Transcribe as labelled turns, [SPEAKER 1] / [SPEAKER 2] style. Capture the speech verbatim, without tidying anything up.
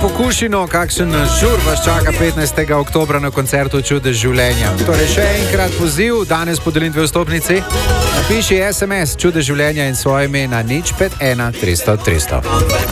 [SPEAKER 1] pokušino, kakšen žur vas čaka petnajstega oktobra na koncertu Čudež življenja. Torej še enkrat poziv, danes podelim dve vstopnici. Napiši es em es Čudež življenja in svoje ime na nič pet ena tristo tristo.